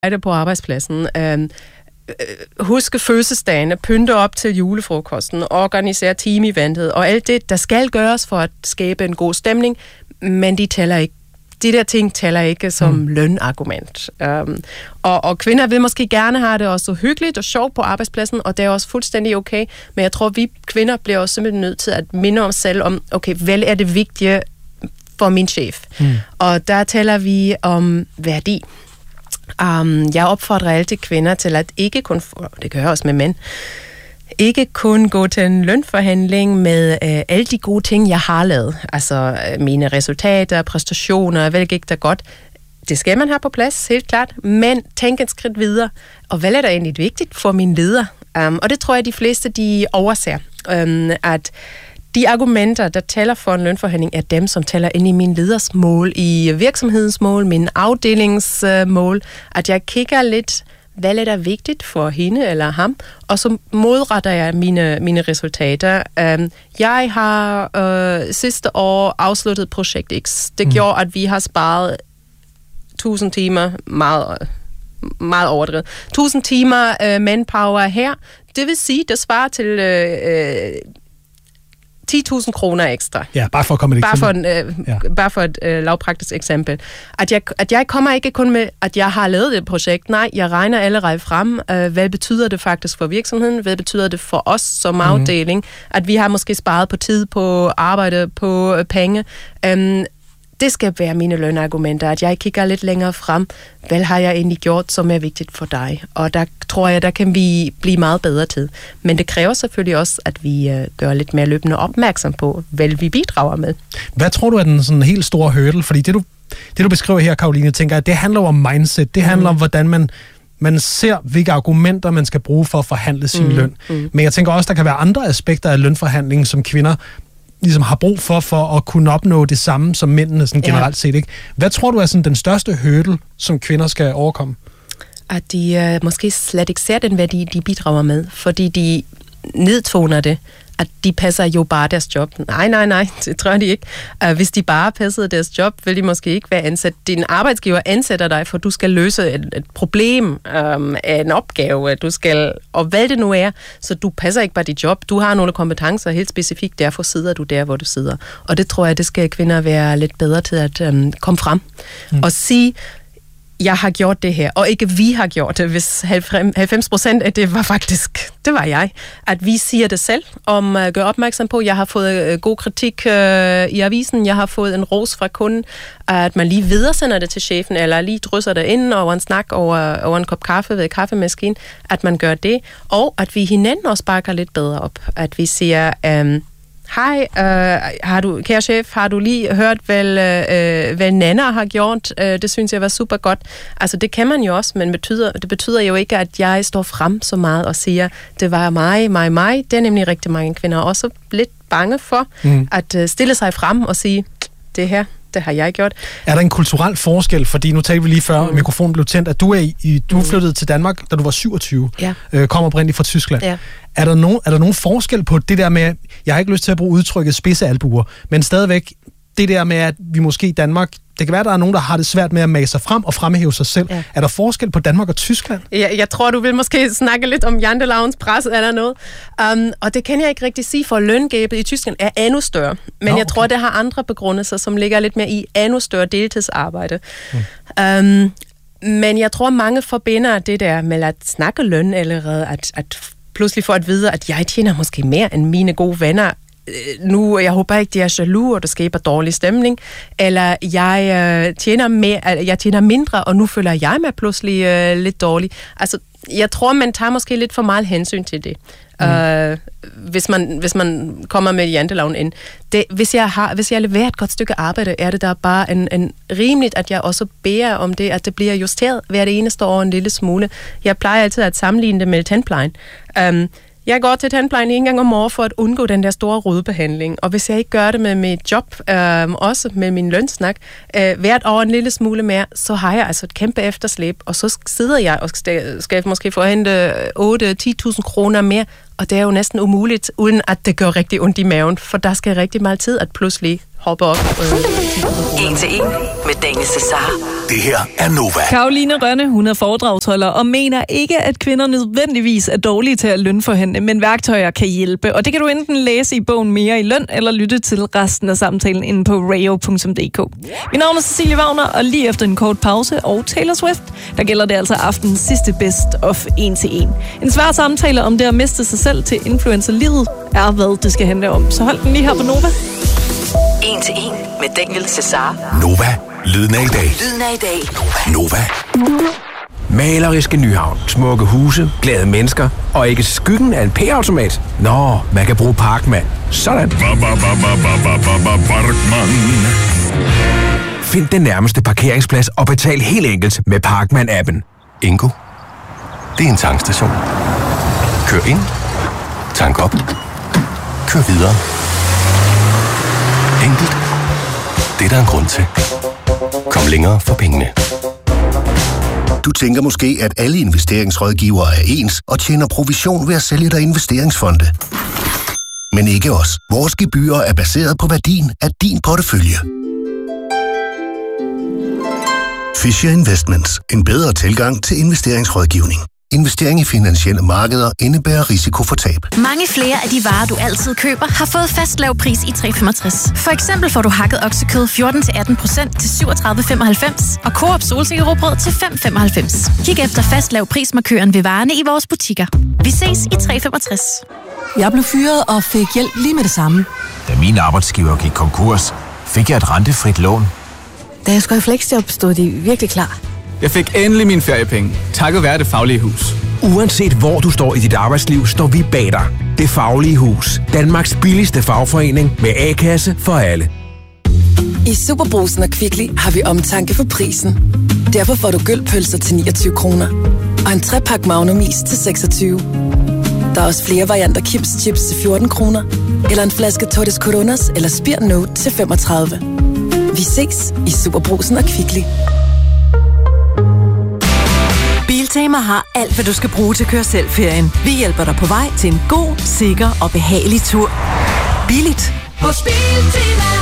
det på arbejdspladsen. Huske fødselsdagene, pynte op til julefrokosten, organisere team-eventet og alt det, der skal gøres for at skabe en god stemning, men de der ting tæller ikke som lønargument. Og kvinder vil måske gerne have det også hyggeligt og sjovt på arbejdspladsen, og det er også fuldstændig okay, men jeg tror, vi kvinder bliver også simpelthen nødt til at minde os selv om, okay, hvad er det vigtige for min chef? Og der taler vi om værdi. Jeg opfordrer altid kvinder til at ikke kun, det gør jeg også med mænd, ikke kun gå til en lønforhandling med alle de gode ting, jeg har lavet. Altså mine resultater, præstationer, hvad gik der godt. Det skal man have på plads, helt klart. Men tænk et skridt videre. Og hvad er der egentlig vigtigt for mine ledere? Og det tror jeg, de fleste de overser. At de argumenter, der tæller for en lønforhandling, er dem, som tæller ind i min leders mål, i virksomhedens mål, min afdelingsmål. At jeg kigger lidt, hvad er der vigtigt for hende eller ham, og så modretter jeg mine resultater. Jeg har sidste år afsluttet projekt X. Det gjorde, at vi har sparet 1000 timer, meget overdrevet. 1000 timer manpower her. Det vil sige, det svarer til 10.000 kroner ekstra. Ja, bare for at komme et eksempel. Bare for et lavpraktisk eksempel. At jeg kommer ikke kun med, at jeg har lavet et projekt. Nej, jeg regner allerede frem. Hvad betyder det faktisk for virksomheden? Hvad betyder det for os som afdeling? At vi har måske sparet på tid, på arbejde, på penge. Det skal være mine lønargumenter, at jeg kigger lidt længere frem. Hvad har jeg egentlig gjort, som er vigtigt for dig? Og der tror jeg, der kan vi blive meget bedre til. Men det kræver selvfølgelig også, at vi gør lidt mere løbende opmærksom på, hvad vi bidrager med. Hvad tror du er den sådan helt store hurdle? Fordi det du beskriver her, Caroline, tænker jeg, det handler om mindset. Det handler om, hvordan man ser, hvilke argumenter man skal bruge for at forhandle sin løn. Men jeg tænker også, der kan være andre aspekter af lønforhandlingen, som kvinder ligesom har brug for at kunne opnå det samme som mændene sådan generelt set, ikke? Hvad tror du er sådan den største hurdle, som kvinder skal overkomme? At de måske slet ikke ser den værdi, de bidrager med, fordi de nedtoner det, at de passer jo bare deres job. Nej, det tror de ikke. Hvis de bare passede deres job, vil de måske ikke være ansat. Din arbejdsgiver ansætter dig, for du skal løse et problem, en opgave, du skal, og hvad det nu er, så du passer ikke bare dit job. Du har nogle kompetencer helt specifikt, derfor sidder du der, hvor du sidder. Og det tror jeg, det skal kvinder være lidt bedre til at komme frem og sige, jeg har gjort det her, og ikke vi har gjort det, hvis 90% af det var jeg. At vi siger det selv, gør opmærksom på, jeg har fået god kritik i avisen, jeg har fået en ros fra kunden, at man lige videresender det til chefen, eller lige drysser det ind over en snak, over en kop kaffe ved kaffemaskinen, at man gør det, og at vi hinanden også bakker lidt bedre op. At vi siger, hej, kære chef, har du lige hørt, hvad Nana har gjort? Det synes jeg var super godt. Altså, det kan man jo også, men det betyder jo ikke, at jeg står frem så meget og siger, det var mig. Det er nemlig rigtig mange kvinder også lidt bange for at stille sig frem og sige, det her, det har jeg gjort. Er der en kulturel forskel? Fordi nu talte vi lige før, mikrofonen blev tændt, at du flyttede til Danmark, da du var 27, kom oprindeligt fra Tyskland. Ja. Er der nogen forskel på det der med, jeg har ikke lyst til at bruge udtrykket spidse albuer, men stadigvæk det der med, at vi måske i Danmark, det kan være, at der er nogen, der har det svært med at mase sig frem og fremhæve sig selv. Ja. Er der forskel på Danmark og Tyskland? Jeg tror, du vil måske snakke lidt om jantelovens pres eller noget. Og det kan jeg ikke rigtig sige, for løngabet i Tyskland er endnu større. Men jeg tror, det har andre begrundelser, som ligger lidt mere i endnu større deltidsarbejde. Men jeg tror, mange forbinder det der med at snakke løn allerede, at pludselig få at vide, at jeg tjener måske mere end mine gode venner. Nu, jeg håber ikke, de er jaloux, og det skaber dårlig stemning, eller jeg tjener mindre, og nu føler jeg mig pludselig lidt dårlig. Altså, jeg tror, man tager måske lidt for meget hensyn til det. Hvis man kommer med janteloven ind. Hvis jeg leverer et godt stykke arbejde, er det der bare en rimeligt, at jeg også beder om det, at det bliver justeret hver det eneste år en lille smule. Jeg plejer altid at sammenligne det med tandplejen. Jeg går til tandplejen en gang om året for at undgå den der store rodbehandling, og hvis jeg ikke gør det med mit job, også med min lønsnak, hvert år en lille smule mere, så har jeg altså et kæmpe efterslæb, og så sidder jeg og skal måske forhente 8-10.000 kroner mere, og det er jo næsten umuligt, uden at det gør rigtig ondt i maven, for der skal rigtig meget tid at pludselig hoppe op. 1 til 1 med Daniel Cesar. Det her er Nova. Caroline Rønne, hun er foredragsholder og mener ikke, at kvinder nødvendigvis er dårlige til at lønforhandle, men værktøjer kan hjælpe. Og det kan du enten læse i bogen Mere i løn, eller lytte til resten af samtalen inde på radio.dk. Mit navn er Cecilie Wagner, og lige efter en kort pause og Taylor Swift, der gælder det altså aftenens sidste best of 1 til 1. En svær samtale om det at miste sig selv til influencerlivet er, hvad det skal handle om. Så hold den lige her på Nova. 1 til 1 med Daniel Cesar. Nova. Lyden af i dag. Lyden af i dag. Nova. Maleriske Nyhavn, smukke huse, glade mennesker og ikke skyggen af en p-automat. Nå, man kan bruge Parkman. Sådan. Find den nærmeste parkeringsplads og betal helt enkelt med Parkman-appen. Ingo. Det er en tankstation. Kør ind. Tank op. Kør videre. Enkelt. Det er der en grund til. Kom længere for pengene. Du tænker måske, at alle investeringsrådgivere er ens og tjener provision ved at sælge dig investeringsfonde. Men ikke os. Vores gebyrer er baseret på værdien af din portefølje. Fisher Investments. En bedre tilgang til investeringsrådgivning. Investering i finansielle markeder indebærer risiko for tab. Mange flere af de varer, du altid køber, har fået fast lav pris i 365. For eksempel får du hakket oksekød 14-18% til 37,95 og Coop solsikkerråbrød til 5,95. Kig efter fast lav prismarkøren ved varerne i vores butikker. Vi ses i 365. Jeg blev fyret og fik hjælp lige med det samme. Da min arbejdsgiver gik konkurs, fik jeg et rentefrit lån. Da jeg skulle i fleksjob, stod de virkelig klar. Jeg fik endelig mine feriepenge, takket være Det Faglige Hus. Uanset hvor du står i dit arbejdsliv, står vi bag dig. Det Faglige Hus. Danmarks billigste fagforening med A-kasse for alle. I Superbrugsen og Kvickly har vi omtanke for prisen. Derfor får du gølpølser til 29 kroner. Og en 3-pakke Magnum-is til 26. Der er også flere varianter Kims Chips til 14 kroner. Eller en flaske Tortes Coronas eller Spir Note til 35. Vi ses i Superbrugsen og Kvickly. Biltema har alt, hvad du skal bruge til køre-selv-ferien. Vi hjælper dig på vej til en god, sikker og behagelig tur. Billigt. Hos Biltema.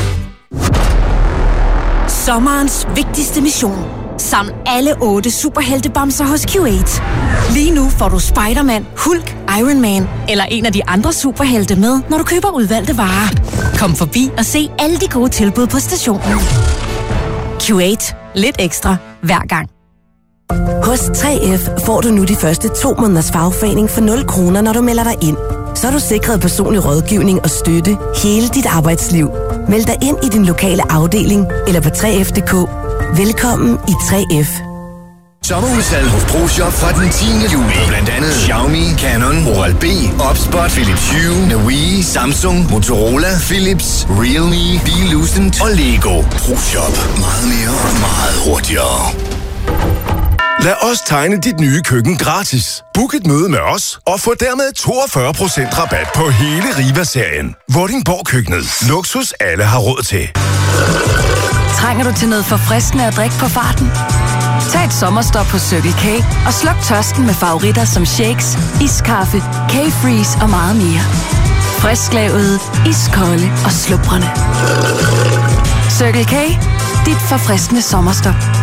Sommerens vigtigste mission. Saml alle 8 superheltebamser hos Q8. Lige nu får du Spider-Man, Hulk, Iron Man eller en af de andre superhelte med, når du køber udvalgte varer. Kom forbi og se alle de gode tilbud på stationen. Q8. Lidt ekstra hver gang. Hos 3F får du nu de første 2 måneders fagforening for 0 kroner, når du melder dig ind. Så er du sikret personlig rådgivning og støtte hele dit arbejdsliv. Meld dig ind i din lokale afdeling eller på 3F.dk. Velkommen i 3F. Sommerudsalg hos ProShop fra den 10. juli. Blandt andet Xiaomi, Canon, Oral-B, Opspot, Philips Hue, Navii, Samsung, Motorola, Philips, Realme, Belucent og Lego. ProShop. Meget mere, meget hurtigere. Lad os tegne dit nye køkken gratis. Book et møde med os og få dermed 42% rabat på hele Riva-serien. Vordingborg Køkkenet. Luksus alle har råd til. Trænger du til noget forfriskende at drikke på farten? Tag et sommerstop på Circle K og sluk tørsten med favoritter som shakes, iskaffe, K-Freeze og meget mere. Frisklavet, iskolde og slubrende. Circle K. Dit forfriskende sommerstop.